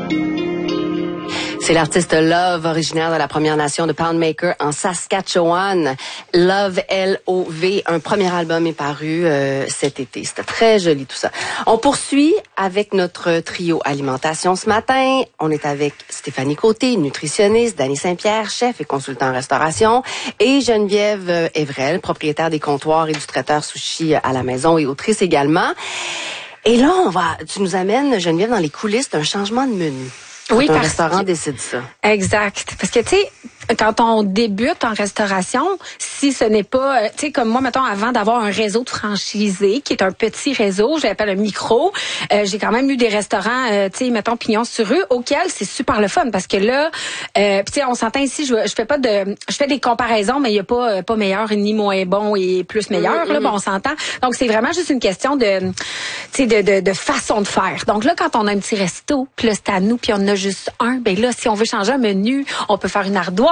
C'est l'artiste Love, originaire de la Première Nation de Poundmaker en Saskatchewan. Love, L-O-V, un premier album est paru cet été. C'était très joli tout ça. On poursuit avec notre trio alimentation ce matin. On est avec Stéphanie Côté, nutritionniste, Dany Saint-Pierre, chef et consultant en restauration, et Geneviève Evrel, propriétaire des comptoirs et du traiteur sushi à la maison et autrice également. Et là, tu nous amènes, Geneviève, dans les coulisses d'un changement de menu. Oui, un restaurant décide ça. Exact. Parce que, tu sais, quand on débute en restauration, si ce n'est pas, tu sais, comme moi, mettons, avant d'avoir un réseau de franchisés, qui est un petit réseau, je l'appelle un micro, j'ai quand même eu des restaurants, tu sais, mettons, pignon sur rue, auxquels c'est super le fun, parce que là, tu sais, on s'entend ici, je fais des comparaisons, mais il y a pas meilleur ni moins bon et plus meilleur, là, bon, on s'entend. Donc, c'est vraiment juste une question de, tu sais, de façon de faire. Donc là, quand on a un petit resto, puis là, c'est à nous, puis on a juste un, ben là, si on veut changer un menu, on peut faire une ardoise.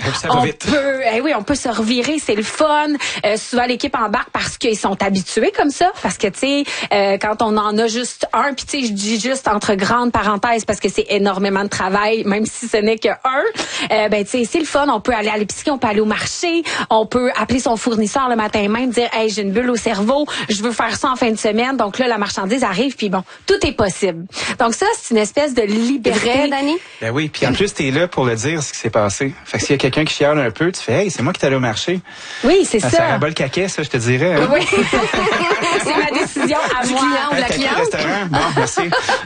On peut se revirer, c'est le fun. Souvent l'équipe embarque parce qu'ils sont habitués comme ça, parce que tu sais, quand on en a juste un, puis tu sais, je dis juste entre grandes parenthèses parce que c'est énormément de travail, même si ce n'est que un. Ben tu sais, c'est le fun. On peut aller à l'épicerie, on peut aller au marché, on peut appeler son fournisseur le matin même, dire hey, j'ai une bulle au cerveau, je veux faire ça en fin de semaine. Donc là, la marchandise arrive, puis bon, tout est possible. Donc ça, c'est une espèce de liberté. Vrai, Dany? Ben oui, puis en plus t'es là pour le dire ce qui s'est passé. Fait que s'il y a quelqu'un qui chiale un peu, tu fais hey, c'est moi qui t'allais au marché. Oui, c'est ça. Ça rabat le caquet, ça, je te dirais. Hein? Oui. C'est ma décision à moi. Client ou de la cliente. Restaurant? Bon, merci.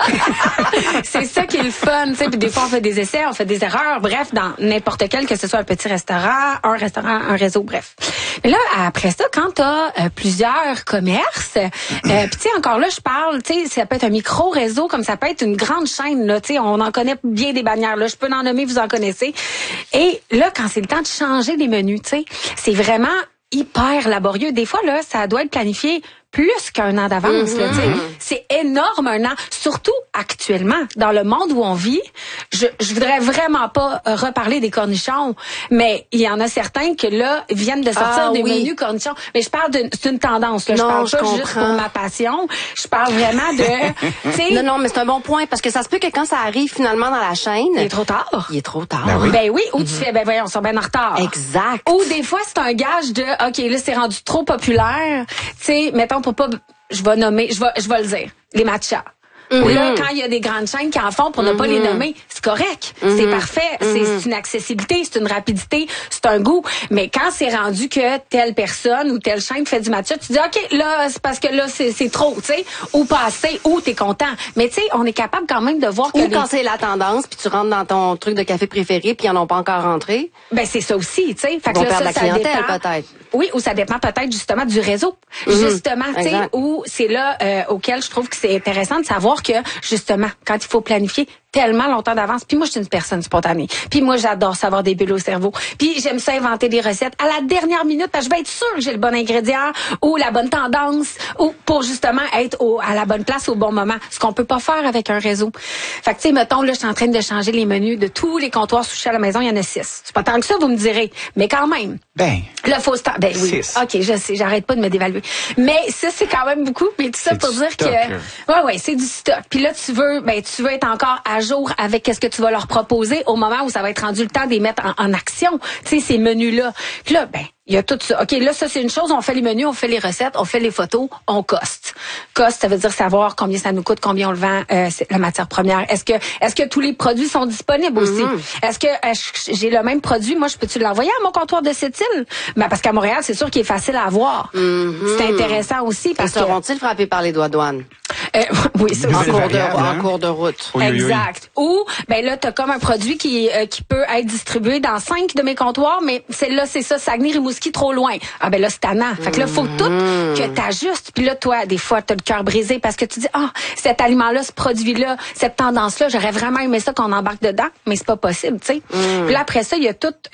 C'est ça qui est le fun, tu sais. Puis des fois on fait des essais, on fait des erreurs. Bref, dans n'importe quel, que ce soit un petit restaurant, un réseau, bref. Mais là, après ça, quand t'as plusieurs commerces, puis tu sais, encore là, je parle, tu sais, ça peut être un micro réseau, comme ça peut être une grande chaîne, là, tu sais, on en connaît bien des bannières, là, je peux en nommer, vous en connaissez. Et là, quand c'est le temps de changer les menus, tu sais, c'est vraiment hyper laborieux. Des fois, là, ça doit être planifié plus qu'un an d'avance. Là, c'est énorme, un an. Surtout actuellement, dans le monde où on vit, je voudrais vraiment pas reparler des cornichons, mais il y en a certains que là viennent de sortir des menus cornichons. Mais je parle c'est une tendance. Là. Je parle pas juste pour ma passion. Je parle vraiment de... Non, mais c'est un bon point, parce que ça se peut que quand ça arrive finalement dans la chaîne... Il est trop tard. Il est trop tard. Ben oui, ou tu fais, ben voyons, on sont bien en retard. Exact. Ou des fois, c'est un gage de, OK, là, c'est rendu trop populaire. Tu sais, mettons, pour pas, je vais le dire, les matchas. Là, quand il y a des grandes chaînes qui en font pour ne pas les nommer, c'est correct. C'est parfait. C'est une accessibilité, c'est une rapidité, c'est un goût. Mais quand c'est rendu que telle personne ou telle chaîne fait du matcha, tu dis, OK, là, c'est parce que là, c'est trop, tu sais. Ou pas assez, ou t'es content. Mais tu sais, on est capable quand même de voir que... Ou quand c'est la tendance, puis tu rentres dans ton truc de café préféré, puis ils n'en ont pas encore rentré. Ben, c'est ça aussi, tu sais. Fait que on là, perd la clientèle, dépend, peut-être. Oui, ou ça dépend peut-être justement du réseau. Justement, tu sais, où c'est là auquel je trouve que c'est intéressant de savoir que, justement, quand il faut planifier tellement longtemps d'avance, puis moi, je suis une personne spontanée. Puis moi, j'adore savoir des bulles au cerveau. Puis j'aime ça inventer des recettes à la dernière minute, parce que je vais être sûre que j'ai le bon ingrédient ou la bonne tendance ou pour justement être à la bonne place au bon moment. Ce qu'on peut pas faire avec un réseau. Fait que, tu sais, mettons, là, je suis en train de changer les menus de tous les comptoirs sushi à la maison. Il y en a 6. C'est pas tant que ça, vous me direz. Mais quand même. Ben. Là, faut ben oui. 6. OK, je sais, j'arrête pas de me dévaluer. Mais ça, c'est quand même beaucoup. Mais tout ça pour dire stock, que... Ouais, c'est du stock. Puis là, tu veux être encore à jour avec qu'est-ce que tu vas leur proposer au moment où ça va être rendu le temps de les mettre en action. Tu sais, ces menus-là. Puis là, il y a tout ça. OK, là, ça, c'est une chose. On fait les menus, on fait les recettes, on fait les photos, on coste. Coste, ça veut dire savoir combien ça nous coûte, combien on le vend, la matière première. Est-ce que tous les produits sont disponibles aussi? Est-ce que j'ai le même produit? Moi, je peux-tu l'envoyer à mon comptoir de cette île? Ben, parce qu'à Montréal, c'est sûr qu'il est facile à avoir. C'est intéressant aussi parce que... Seront-ils frappés par les douanes? Oui, ça aussi. En cours de route. Exact. Ou, ben là, t'as comme un produit qui peut être distribué dans 5 de mes comptoirs, mais celle-là, c'est ça, Saguenay-Rimouski, trop loin. Ah, ben là, c'est tannant. Fait que là, faut tout que t'ajustes. Puis là, toi, des fois, t'as le cœur brisé parce que tu dis, cet aliment-là, ce produit-là, cette tendance-là, j'aurais vraiment aimé ça qu'on embarque dedans, mais c'est pas possible, tu sais. Puis là, après ça, il y a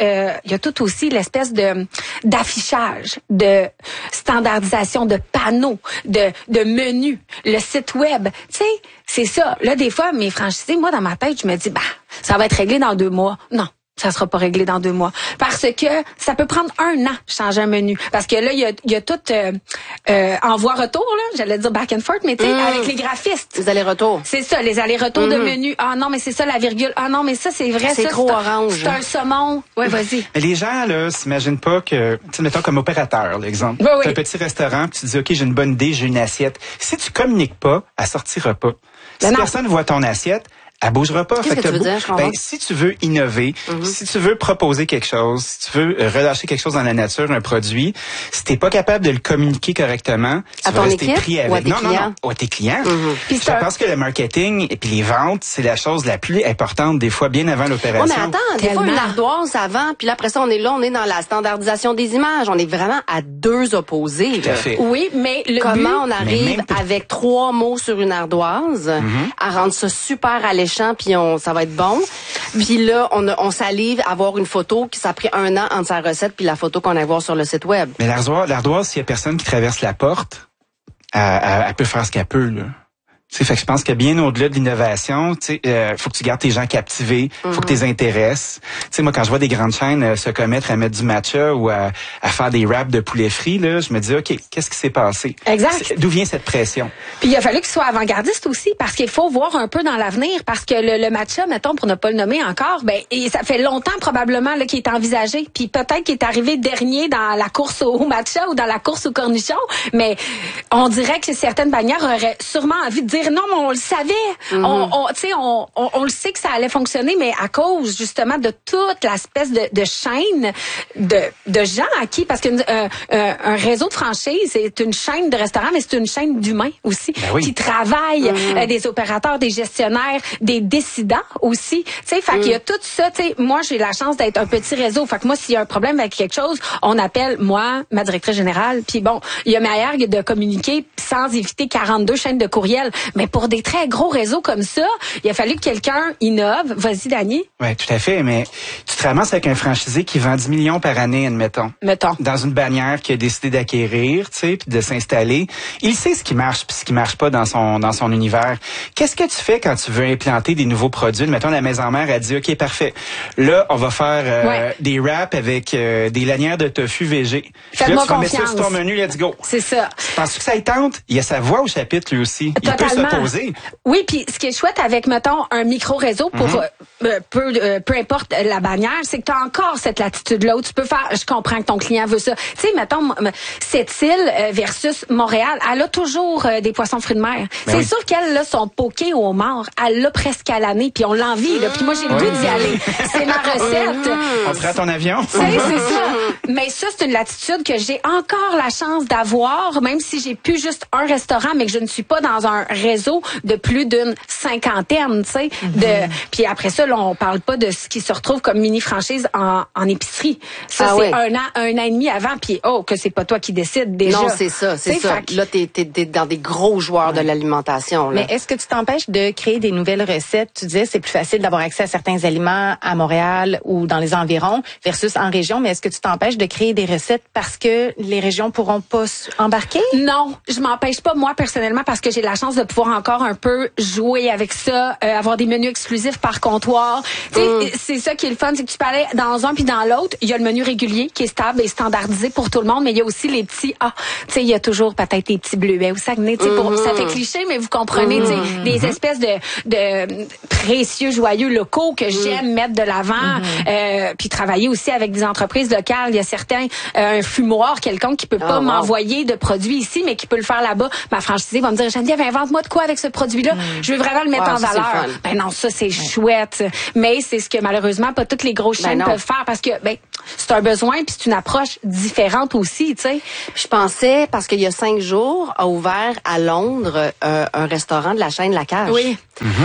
tout aussi l'espèce d'affichage, de standardisation, de panneaux, de menus, le site web. Tu sais, c'est ça. Là, des fois, mes franchisés, moi, dans ma tête, je me dis, ça va être réglé dans 2 mois. Non. ça sera pas réglé dans 2 mois. Parce que ça peut prendre 1 an changer un menu. Parce que là, il y a tout envoi-retour, là, j'allais dire back and forth, mais tu sais, avec les graphistes. Les allers-retours. C'est ça, les allers-retours de menu. Ah non, mais c'est ça la virgule. Ah non, mais ça c'est vrai. C'est ça, trop orange. C'est un saumon. Ouais, vas-y. Mais les gens, là, s'imaginent pas que, tu sais, mettons comme opérateur, l'exemple. Oui, oui. T'as un petit restaurant, puis tu dis, OK, j'ai une bonne idée, j'ai une assiette. Si tu communiques pas, elle sortira pas. Si personne voit ton assiette, elle bougera pas. Qu'est-ce que tu veux dire, je comprends? Si tu veux innover, si tu veux proposer quelque chose, si tu veux relâcher quelque chose dans la nature, un produit, si t'es pas capable de le communiquer correctement, tu vas rester pris avec. Ou à tes clients? Ou à tes clients. Puis je pense que le marketing et puis les ventes, c'est la chose la plus importante des fois, bien avant l'opération. Oh, mais attends, des fois une ardoise avant, puis là après ça on est dans la standardisation des images. On est vraiment à 2 opposés. Tout à fait. Oui, mais comment on arrive avec 3 mots sur une ardoise à rendre ça super alléchant, puis ça va être bon. Puis là, on salive à avoir une photo qui ça a pris 1 an entre sa recette puis la photo qu'on a voir sur le site web. Mais l'ardoise, s'il y a personne qui traverse la porte, elle peut faire ce qu'elle peut, là. Tu sais, fait que je pense que bien au-delà de l'innovation, tu sais, faut que tu gardes tes gens captivés, faut que tu les intéresses. Tu sais, moi, quand je vois des grandes chaînes se commettre à mettre du matcha ou à faire des wraps de poulet frit, là, je me dis, OK, qu'est-ce qui s'est passé? Exact. D'où vient cette pression? Puis il a fallu qu'il soit avant-gardiste aussi, parce qu'il faut voir un peu dans l'avenir, parce que le matcha, mettons, pour ne pas le nommer encore, et ça fait longtemps probablement là, qu'il est envisagé, puis peut-être qu'il est arrivé dernier dans la course au matcha ou dans la course au cornichon, mais on dirait que certaines bannières auraient sûrement envie de dire non, mais on le savait. On le sait que ça allait fonctionner, mais à cause justement de toute l'espèce de chaîne de gens à qui, parce qu'un réseau de franchise, c'est une chaîne de restaurants, mais c'est une chaîne d'humains aussi qui travaillent, des opérateurs, des gestionnaires, des décidants aussi. Tu sais, fait qu'il y a tout ça. Tu sais, moi j'ai la chance d'être un petit réseau. Fait que moi, s'il y a un problème avec quelque chose, on appelle moi, ma directrice générale. Puis bon, il y a manière de communiquer sans éviter 42 chaînes de courriel. Mais pour des très gros réseaux comme ça, il a fallu que quelqu'un innove. Vas-y, Dani. Oui, tout à fait. Mais tu te ramasses avec un franchisé qui vend 10 millions par année, admettons. Dans une bannière qu'il a décidé d'acquérir, tu sais, puis de s'installer. Il sait ce qui marche puis ce qui marche pas dans son univers. Qu'est-ce que tu fais quand tu veux implanter des nouveaux produits? Mettons, la maison mère a dit, OK, parfait. Là, on va faire des wraps avec des lanières de tofu végé. Faites-moi confiance. Tu vas mettre ça sur ton menu, let's go. C'est ça. Penses-tu que ça y tente? Il y a sa voix au chapitre, lui aussi. Il peut s'opposer. Oui, puis ce qui est chouette avec, mettons, un micro-réseau pour peu importe la bannière, c'est que tu as encore cette latitude-là où tu peux faire, je comprends que ton client veut ça. Tu sais, mettons, cette île versus Montréal, elle a toujours des poissons fruits de mer. C'est sûr qu'elle, là, son poké au homard, elle l'a presque à l'année, puis on l'envie, là. Puis moi, j'ai le goût d'y aller. C'est ma recette. On prend ton avion. C'est ça. Mais ça, c'est une latitude que j'ai encore la chance d'avoir, même si j'ai plus juste un restaurant, mais que je ne suis pas dans un réseau de plus d'une 50aine, tu sais. Puis après ça, là, on parle pas de ce qui se retrouve comme mini-franchise en épicerie. Ça, c'est un an et demi avant, puis que c'est pas toi qui décides déjà. Non, c'est ça. Là, t'es dans des gros joueurs de l'alimentation. Là. Mais est-ce que tu t'empêches de créer des nouvelles recettes? Tu disais, c'est plus facile d'avoir accès à certains aliments à Montréal ou dans les environs versus en région, mais est-ce que tu t'empêches de créer des recettes parce que les régions pourront pas embarquer? Non, je m'empêche pas, moi, personnellement, parce que j'ai la chance de pouvoir encore un peu jouer avec ça, avoir des menus exclusifs par comptoir. C'est ça qui est le fun, c'est que tu peux aller dans un puis dans l'autre. Il y a le menu régulier qui est stable et standardisé pour tout le monde, mais il y a aussi les petits tu sais, il y a toujours peut-être des petits bleuets au Saguenay, tu sais, ça fait cliché, mais vous comprenez, tu sais, des espèces de précieux joyeux locaux que j'aime mettre de l'avant, puis travailler aussi avec des entreprises locales. Il y a certains, un fumoir quelconque qui peut pas m'envoyer de produits ici, mais qui peut le faire là-bas. Ma franchisée va me dire, Geneviève, invente-moi de quoi avec ce produit-là. Je veux vraiment le mettre en valeur. Ben non, ça c'est chouette. Mais c'est ce que malheureusement pas toutes les grosses chaînes peuvent faire parce que c'est un besoin puis c'est une approche différente aussi, tu sais. Je pensais parce qu'il y a 5 jours a ouvert à Londres un restaurant de la chaîne La Cage. Oui.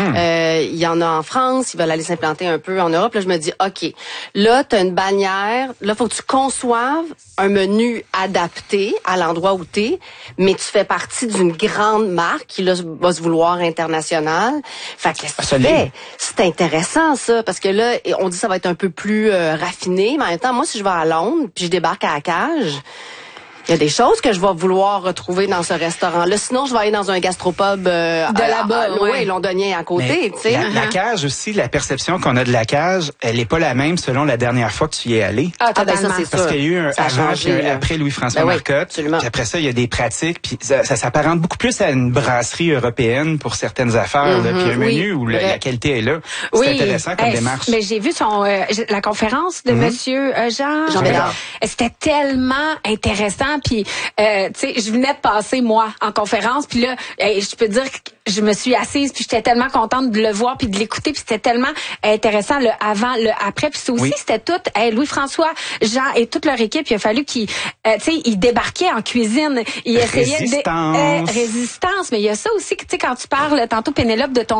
Il y en a en France, ils veulent aller s'implanter un peu en Europe. Là, je me dis, OK, là, tu as une bannière. Là, faut que tu conçoives un menu adapté à l'endroit où tu es, mais tu fais partie d'une grande marque qui là, va se vouloir internationale. Fait que qu'est-ce que tu fais? C'est intéressant, ça, parce que là, on dit que ça va être un peu plus raffiné, mais en même temps, moi, si je vais à Londres puis je débarque à La Cage, Il y a des choses que je vais vouloir retrouver dans ce restaurant-là. Sinon, je vais aller dans un gastropub de là-bas, londonien à côté. Tu sais, la cage aussi, la perception qu'on a de la cage, elle est pas la même selon la dernière fois que tu y es allé. Ça, c'est parce qu'il y a eu un avant et un après Louis-François Marcotte. Puis après ça, il y a des pratiques. Puis ça s'apparente beaucoup plus à une brasserie européenne pour certaines affaires. Là, puis un menu où la qualité est là. C'est intéressant comme démarche. Mais j'ai vu la conférence de Monsieur Jean Bédard. C'était tellement intéressant. Puis, tu sais, je venais de passer, moi, en conférence. Puis là, je peux dire que je me suis assise, puis j'étais tellement contente de le voir, puis de l'écouter. Puis c'était tellement intéressant, le avant, le après. Puis aussi, c'était tout, Louis-François, Jean et toute leur équipe, il a fallu qu'ils, tu sais, ils débarquaient en cuisine. Ils essayaient résistance. Mais il y a ça aussi, tu sais, quand tu parles, tantôt, Pénélope, de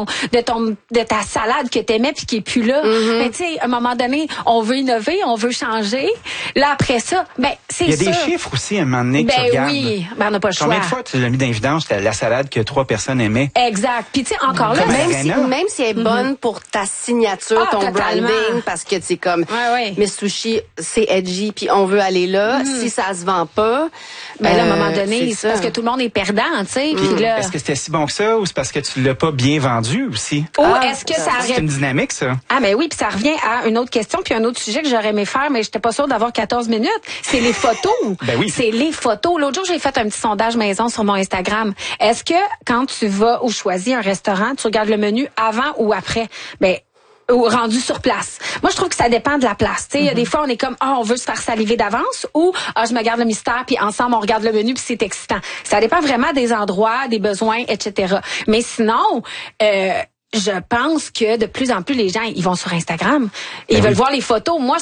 ta salade que t'aimais, puis qui est plus là. Mais tu sais, à un moment donné, on veut innover, on veut changer. Là, après ça, c'est il y a des chiffres aussi, à un moment donné, que tu regardes. Oui, on n'a pas le choix. Combien de fois tu l'as mis d'évidence, la salade que 3 personnes aimaient? Exact. Puis tu sais, encore là, même si elle est bonne pour ta signature, ton branding, parce que c'est comme mes sushis, c'est edgy, puis on veut aller là. Si ça se vend pas, là, à un moment donné, c'est parce que tout le monde est perdant, tu sais. Puis là, est-ce que c'était si bon que ça, ou c'est parce que tu l'as pas bien vendu aussi? Ou est-ce que ça c'est une dynamique, ça? Ah, mais oui, puis ça revient à une autre question, puis un autre sujet que j'aurais aimé faire, mais j'étais pas sûre d'avoir 14 minutes. C'est les photos. C'est les photos. L'autre jour, j'ai fait un petit sondage maison sur mon Instagram. Est-ce que quand tu vas ou choisis un restaurant, tu regardes le menu avant ou après? Ou rendu sur place. Moi, je trouve que ça dépend de la place. Tu sais, il y a des fois, on est comme, on veut se faire saliver d'avance, ou je me garde le mystère, puis ensemble, on regarde le menu, puis c'est excitant. Ça dépend vraiment des endroits, des besoins, etc. Mais sinon, je pense que de plus en plus les gens ils vont sur Instagram, ils veulent voir les photos. Moi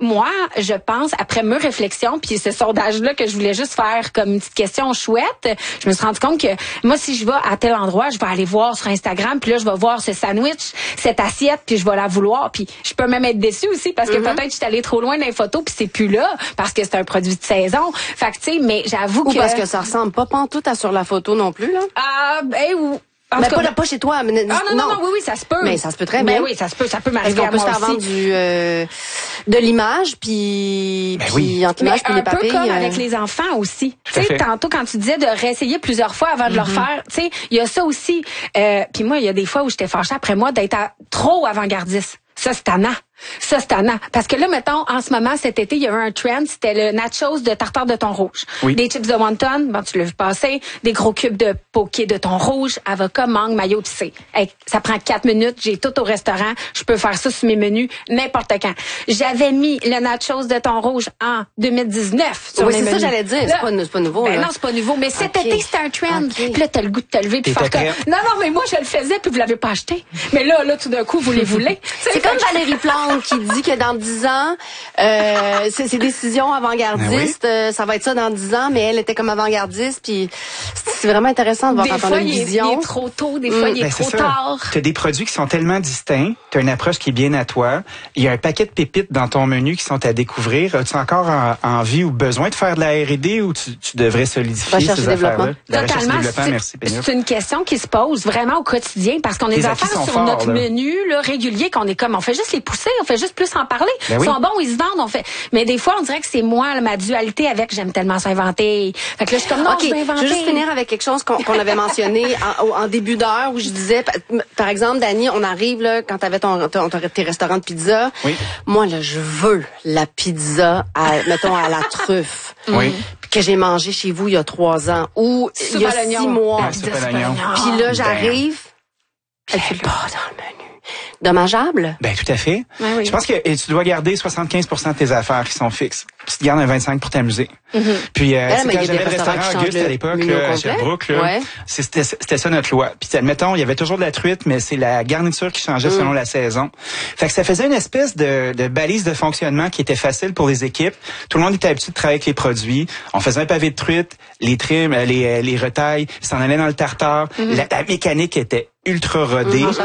je pense après mes réflexions puis ce sondage là que je voulais juste faire comme une petite question chouette, je me suis rendu compte que moi si je vais à tel endroit, je vais aller voir sur Instagram puis là je vais voir ce sandwich, cette assiette puis je vais la vouloir puis je peux même être déçue aussi parce que peut-être je suis allée trop loin dans les photos puis c'est plus là parce que c'est un produit de saison. Fait que tu sais, mais j'avoue que parce que ça ressemble pas pantoute à sur la photo non plus là. Mais pas chez toi. Mais non, oui, ça se peut. Mais ça se peut très bien. Mais oui, ça peut m'arriver à moi aussi. Est-ce qu'on peut faire vendre de l'image, puis anti-image, puis les papilles? Un peu comme avec les enfants aussi. Tu sais, tantôt, quand tu disais de réessayer plusieurs fois avant de leur faire, tu sais, il y a ça aussi. Puis moi, il y a des fois où j'étais fâchée après moi d'être trop avant-gardiste. Ça, c'est tannant. Parce que là, mettons, en ce moment, cet été, il y avait un trend, c'était le nachos de tartare de thon rouge. Des chips de wonton, tu l'as vu passer, des gros cubes de poké de thon rouge, avocat, mangue, mayo épicé. Hey, ça prend 4 minutes, j'ai tout au restaurant, je peux faire ça sur mes menus n'importe quand. J'avais mis le nachos de thon rouge en 2019 sur mes menus. C'est ça j'allais dire, c'est pas nouveau. Non, c'est pas nouveau, mais cet été, c'était un trend. Puis là, t'as le goût de te lever puis faire comme... Non, mais moi, je le faisais puis vous l'avez pas acheté. Mais là, tout d'un coup, vous les voulez. C'est comme Valérie Plante qui dit que dans 10 ans, ses décisions avant-gardistes, ça va être ça dans 10 ans, mais elle était comme avant-gardiste, puis c'est vraiment intéressant de voir quand on a une vision. Des fois, il est trop tôt, des fois, il est trop tard. Tu as des produits qui sont tellement distincts, tu as une approche qui est bien à toi, il y a un paquet de pépites dans ton menu qui sont à découvrir. As-tu encore envie ou besoin de faire de la R&D ou tu devrais solidifier ces affaires-là? Totalement. Merci, Pénélope. C'est une question qui se pose vraiment au quotidien, parce qu'on a des affaires sur notre menu régulier qu'on est comme, on fait juste les pousser, on fait juste plus en parler. Ils sont bons, ils se vendent, mais des fois, on dirait que c'est moi, ma dualité avec j'aime tellement ça inventer. Fait que là, je suis comme non, je vais inventer. Je veux juste finir avec quelque chose qu'on avait mentionné en début d'heure où je disais, par exemple, Dani, on arrive là, quand t'avais tes restaurants de pizza. Moi, là, je veux la pizza mettons, à la truffe. Que j'ai mangé chez vous il y a 3 ans ou il y a 6 mois. Puis là, j'arrive, elle fait pas dans le menu. Dommageable? Tout à fait. Je pense que tu dois garder 75% de tes affaires qui sont fixes. Puis tu gardes un 25% pour t'amuser. Puis quand j'avais le restaurant Auguste à l'époque, à Sherbrooke, c'était ça notre loi. Puis admettons, il y avait toujours de la truite, mais c'est la garniture qui changeait selon la saison. Fait que ça faisait une espèce de balise de fonctionnement qui était facile pour les équipes. Tout le monde était habitué de travailler avec les produits. On faisait un pavé de truite, les trims, les retailles, s'en allait dans le tartare. La mécanique était ultra rodée.